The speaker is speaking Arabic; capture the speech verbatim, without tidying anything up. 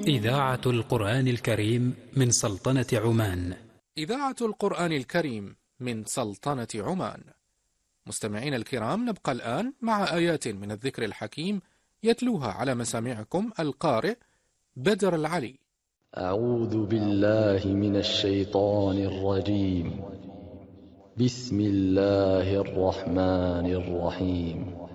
إذاعة القرآن الكريم من سلطنة عمان. إذاعة القرآن الكريم من سلطنة عمان. مستمعين الكرام، نبقى الآن مع آيات من الذكر الحكيم يتلوها على مسامعكم القارئ بدر العلي. أعوذ بالله من الشيطان الرجيم. بسم الله الرحمن الرحيم.